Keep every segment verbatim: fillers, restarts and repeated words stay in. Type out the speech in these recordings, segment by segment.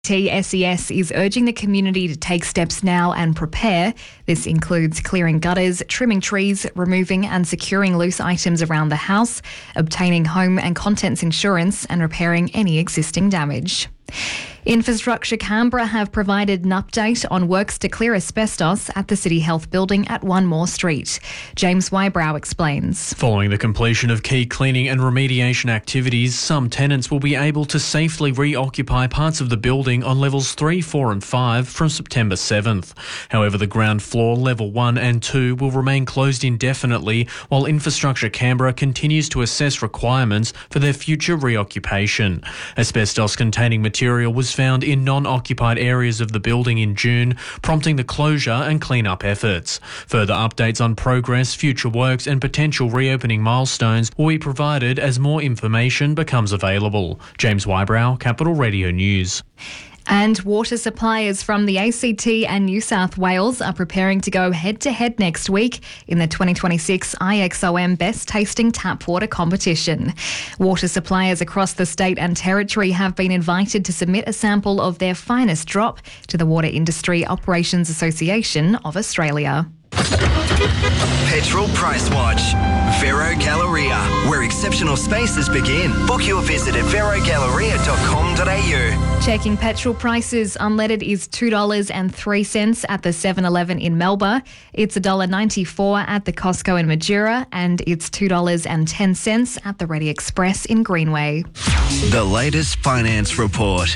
T S E S is urging the community to take steps now and prepare. This includes clearing gutters, trimming trees, removing and securing loose items around the house, obtaining home and contents insurance, and repairing any existing damage. Infrastructure Canberra have provided an update on works to clear asbestos at the City Health building at One More Street. James Wybrow explains. Following the completion of key cleaning and remediation activities, some tenants will be able to safely reoccupy parts of the building on levels three, four and five from September seventh. However, the ground floor, level one and two will remain closed indefinitely while Infrastructure Canberra continues to assess requirements for their future reoccupation. Asbestos-containing material was found in non-occupied areas of the building in June, prompting the closure and clean-up efforts. Further updates on progress, future works and potential reopening milestones will be provided as more information becomes available. James Wybrow, Capital Radio News. And water suppliers from the A C T and New South Wales are preparing to go head-to-head next week in the twenty twenty-six I X O M Best Tasting Tap Water Competition. Water suppliers across the state and territory have been invited to submit a sample of their finest drop to the Water Industry Operations Association of Australia. Petrol Price Watch. Vero Galleria, where exceptional spaces begin. Book your visit at vero galleria dot com dot a u. Checking petrol prices, unleaded is two dollars and three cents at the seven eleven in Melbourne. It's one dollar ninety-four at the Costco in Majura, and it's two dollars and ten cents at the Ready Express in Greenway. The latest finance report.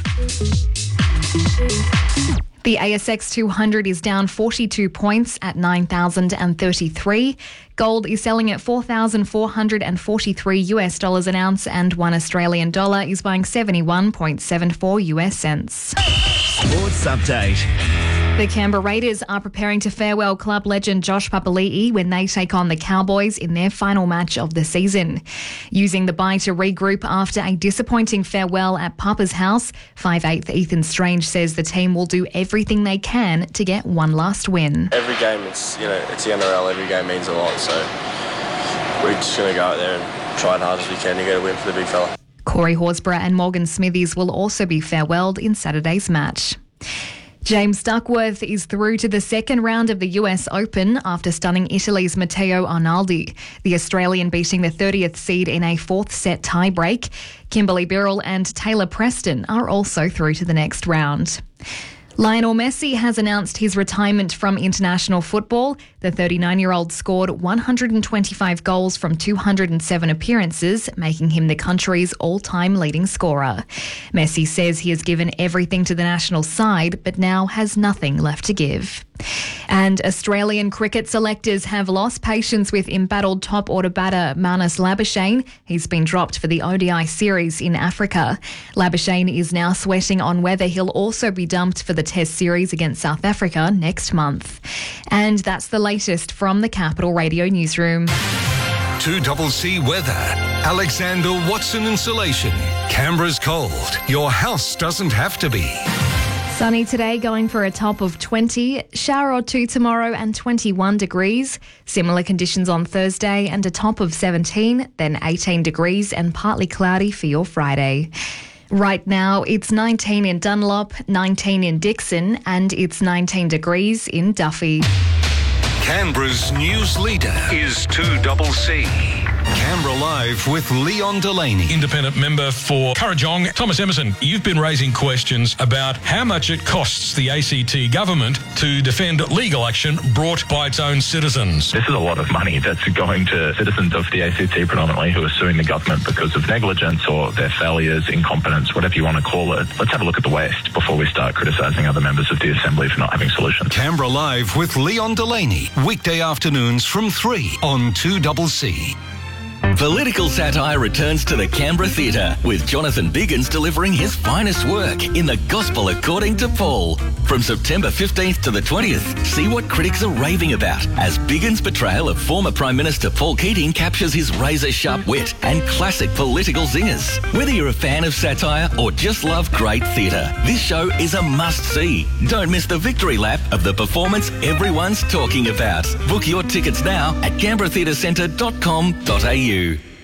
The A S X two hundred is down forty-two points at nine thousand thirty-three. Gold is selling at four thousand four hundred forty-three US dollars an ounce, and one Australian dollar is buying seventy-one point seven four US cents. Sports update. The Canberra Raiders are preparing to farewell club legend Josh Papali'i when they take on the Cowboys in their final match of the season. Using the bye to regroup after a disappointing farewell at Papa's house, five eighth Ethan Strange says the team will do everything they can to get one last win. Every game, it's you know it's the N R L. Every game means a lot, so we're just going to go out there and try as hard as we can to get a win for the big fella. Corey Horsburgh and Morgan Smithies will also be farewelled in Saturday's match. James Duckworth is through to the second round of the U S Open after stunning Italy's Matteo Arnaldi, the Australian beating the thirtieth seed in a fourth set tie-break. Kimberly Birrell and Taylor Preston are also through to the next round. Lionel Messi has announced his retirement from international football. The thirty-nine-year-old scored one hundred twenty-five goals from two hundred seven appearances, making him the country's all-time leading scorer. Messi says he has given everything to the national side, but now has nothing left to give. And Australian cricket selectors have lost patience with embattled top order batter Marnus Labuschagne. He's been dropped for the O D I series in Africa. Labuschagne is now sweating on whether he'll also be dumped for the Test series against South Africa next month. And that's the latest from the Capital Radio newsroom. two C C weather. Alexander Watson Insulation. Canberra's cold. Your house doesn't have to be. Sunny today, going for a top of twenty. Shower or two tomorrow and twenty-one degrees. Similar conditions on Thursday and a top of seventeen, then eighteen degrees and partly cloudy for your Friday. Right now, it's nineteen in Dunlop, nineteen in Dixon, and it's nineteen degrees in Duffy. Canberra's news leader is two C C. Canberra Live with Leon Delaney. Independent member for Currajong. Thomas Emerson, you've been raising questions about how much it costs the A C T government to defend legal action brought by its own citizens. This is a lot of money that's going to citizens of the A C T predominantly who are suing the government because of negligence or their failures, incompetence, whatever you want to call it. Let's have a look at the West before we start criticising other members of the Assembly for not having solutions. Canberra Live with Leon Delaney. Weekday afternoons from three on two C C. Political satire returns to the Canberra Theatre, with Jonathan Biggins delivering his finest work in The Gospel According to Paul. From September fifteenth to the twentieth, see what critics are raving about as Biggins' portrayal of former Prime Minister Paul Keating captures his razor-sharp wit and classic political zingers. Whether you're a fan of satire or just love great theatre, this show is a must-see. Don't miss the victory lap of the performance everyone's talking about. Book your tickets now at canberra theatre centre dot com dot a u.